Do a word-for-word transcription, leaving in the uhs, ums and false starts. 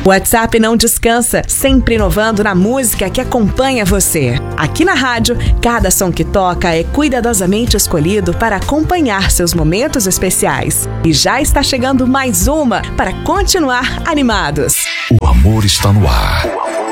O WhatsApp não descansa, sempre inovando na música que acompanha você. Aqui na rádio, cada som que toca é cuidadosamente escolhido para acompanhar seus momentos especiais. E já está chegando mais uma para continuar animados. O amor está no ar.